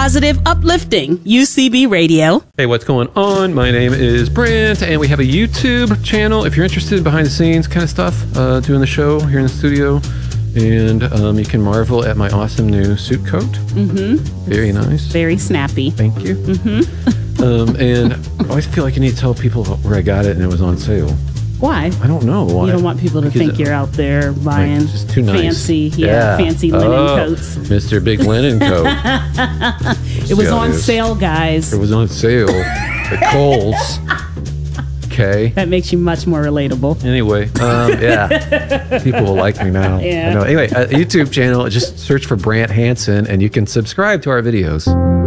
positive, uplifting UCB Radio. Hey, what's going on? My name is Brent, and we have a YouTube channel. If you're interested in behind the scenes kind of stuff, doing the show here in the studio, and you can marvel at my awesome new suit coat. Mm-hmm. Very nice. Very snappy. Thank you. Mm-hmm. And I always feel like I need to tell people where I got it and it was on sale. Why? I don't know why. You don't want people to think you're out there buying just too nice. fancy linen coats. Mr. Big Linen Coat. It was on sale, guys. It was on sale at Kohl's. Okay. That makes you much more relatable. Anyway, yeah. People will like me now. Yeah. I know. Anyway, YouTube channel, just search for Brant Hansen and you can subscribe to our videos.